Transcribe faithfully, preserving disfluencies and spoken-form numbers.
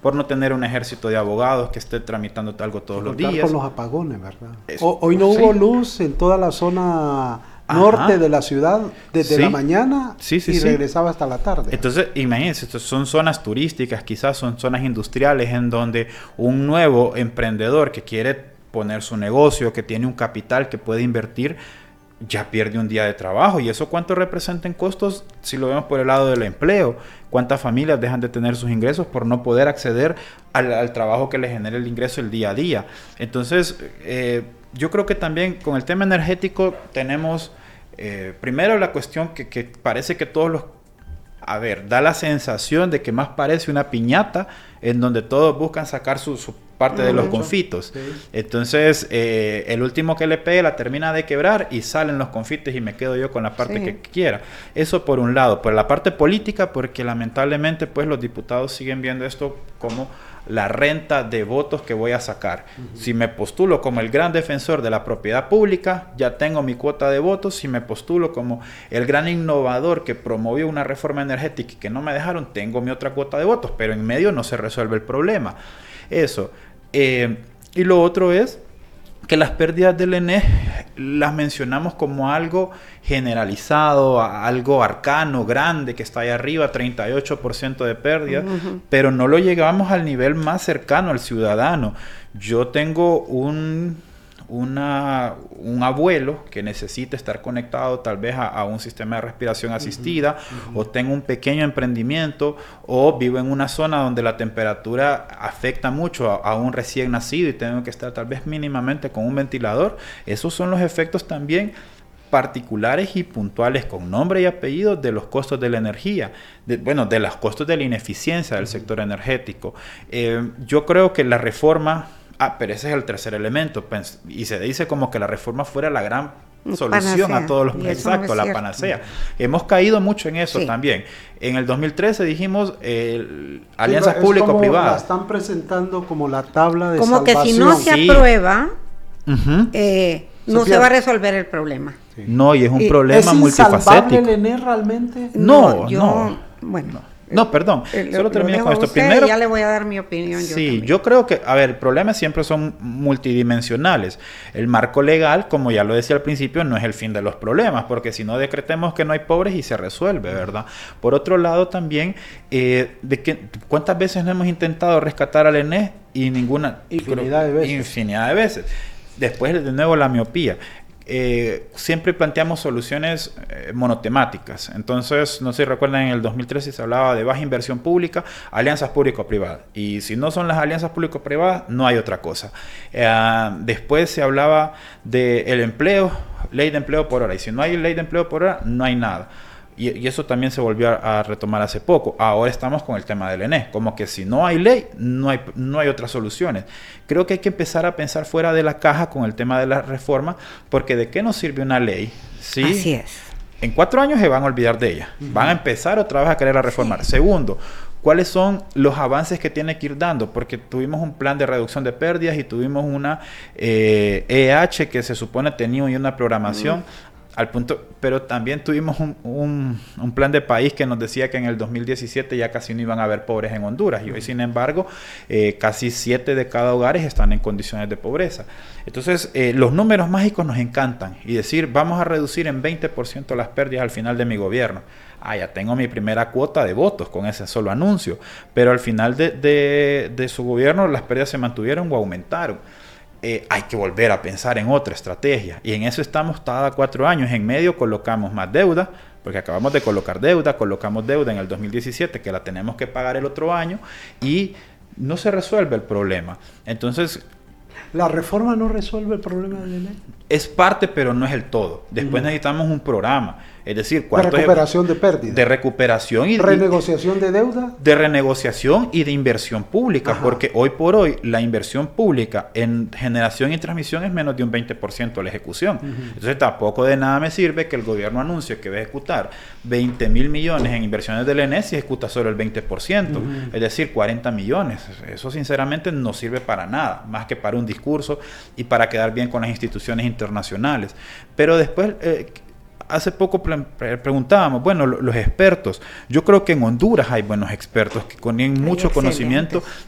por no tener un ejército de abogados que esté tramitando algo todos los días. Con los apagones, ¿verdad? Es, o, hoy no sí. hubo luz en toda la zona norte Ajá. de la ciudad desde sí. la mañana sí, sí, y sí. regresaba hasta la tarde. Entonces, imagínense, estos son zonas turísticas, quizás son zonas industriales en donde un nuevo emprendedor que quiere poner su negocio, que tiene un capital que puede invertir, ya pierde un día de trabajo. ¿Y eso cuánto representa en costos? Si lo vemos por el lado del empleo, ¿cuántas familias dejan de tener sus ingresos por no poder acceder al, al trabajo que les genere el ingreso el día a día? Entonces, eh, yo creo que también con el tema energético tenemos, eh, primero la cuestión que, que parece que todos los... A ver, da la sensación de que más parece una piñata en donde todos buscan sacar su, su parte de los confitos. Sí. Entonces, eh, el último que le pegue la termina de quebrar y salen los confites y me quedo yo con la parte sí. que quiera. Eso por un lado. Por la parte política, porque lamentablemente pues los diputados siguen viendo esto como la renta de votos que voy a sacar. Uh-huh. Si me postulo como el gran defensor de la propiedad pública, ya tengo mi cuota de votos. Si me postulo como el gran innovador que promovió una reforma energética y que no me dejaron, tengo mi otra cuota de votos, pero en medio no se resuelve el problema. Eso. Eh, y lo otro es que las pérdidas del E N E las mencionamos como algo generalizado, algo arcano, grande, que está ahí arriba, treinta y ocho por ciento de pérdidas, uh-huh. pero no lo llegamos al nivel más cercano al ciudadano. Yo tengo un, una, un abuelo que necesita estar conectado tal vez a, a un sistema de respiración asistida, uh-huh. Uh-huh. o tengo un pequeño emprendimiento, o vivo en una zona donde la temperatura afecta mucho a, a un recién nacido y tengo que estar tal vez mínimamente con un ventilador. Esos son los efectos también particulares y puntuales con nombre y apellido de los costos de la energía, de, bueno, de los costos de la ineficiencia del uh-huh. sector energético. Eh, yo creo que la reforma... Ah, pero ese es el tercer elemento. Y se dice como que la reforma fuera la gran solución panacea. a todos los... Exacto, no la cierto. panacea. Hemos caído mucho en eso sí. también. En el dos mil trece dijimos eh, alianzas sí, público-privadas. La están presentando como la tabla de como salvación. Que si no se sí. aprueba, uh-huh. eh, no se, se va a resolver el problema. Sí. No, y es un y, problema ¿Es multifacético. ¿Es insalvable el E N E realmente? No, no. Yo, no. Bueno... No. No, perdón, eh, solo lo, termino lo con esto. Usted, Primero, ya le voy a dar mi opinión. Yo sí, también. yo creo que, a ver, el problema siempre son multidimensionales. El marco legal, como ya lo decía al principio, no es el fin de los problemas, porque si no decretemos que no hay pobres y se resuelve, ¿verdad? Por otro lado también, eh, de que, ¿cuántas veces no hemos intentado rescatar al E N E y ninguna? Infinidad de veces. Infinidad de veces. Después, de nuevo, la miopía. Eh, siempre planteamos soluciones eh, monotemáticas. Entonces, no sé si recuerdan, en el dos mil trece se hablaba de baja inversión pública, alianzas público-privadas. Y si no son las alianzas público-privadas, no hay otra cosa. Eh, después se hablaba del empleo, ley de empleo por hora. Y si no hay ley de empleo por hora, no hay nada. Y, y eso también se volvió a, a retomar hace poco. Ahora estamos con el tema del E N E. Como que si no hay ley, no hay, no hay otras soluciones. Creo que hay que empezar a pensar fuera de la caja con el tema de la reforma, porque ¿de qué nos sirve una ley? ¿Sí? Así es. En cuatro años se van a olvidar de ella. Uh-huh. Van a empezar otra vez a quererla reformar. Sí. Segundo, ¿cuáles son los avances que tiene que ir dando? Porque tuvimos un plan de reducción de pérdidas y tuvimos una eh, E H que se supone tenía una programación. Uh-huh. Al punto, pero también tuvimos un, un, un plan de país que nos decía que en el dos mil diecisiete ya casi no iban a haber pobres en Honduras. Y hoy, sin embargo, eh, casi siete de cada hogares están en condiciones de pobreza. Entonces, eh, los números mágicos nos encantan. Y decir, vamos a reducir en veinte por ciento las pérdidas al final de mi gobierno. Ah, ya tengo mi primera cuota de votos con ese solo anuncio. Pero al final de, de, de su gobierno, las pérdidas se mantuvieron o aumentaron. Eh, hay que volver a pensar en otra estrategia. Y en eso estamos cada cuatro años. En medio colocamos más deuda, porque acabamos de colocar deuda, colocamos deuda en el dos mil diecisiete, que la tenemos que pagar el otro año, y no se resuelve el problema. Entonces... ¿La reforma no resuelve el problema del E N E? Es parte, pero no es el todo. Después uh-huh. necesitamos un programa. Es decir, de recuperación es, de pérdidas. De recuperación y renegociación de deuda. De renegociación y de inversión pública, Ajá. porque hoy por hoy la inversión pública en generación y transmisión es menos de un veinte por ciento de la ejecución. Uh-huh. Entonces tampoco de nada me sirve que el gobierno anuncie que va a ejecutar veinte mil millones en inversiones del E N E si ejecuta solo el veinte por ciento, uh-huh. es decir, cuarenta millones. Eso sinceramente no sirve para nada, más que para un discurso y para quedar bien con las instituciones internacionales. Pero después... Eh, Hace poco pre- preguntábamos, bueno, los expertos. Yo creo que en Honduras hay buenos expertos que tienen mucho conocimiento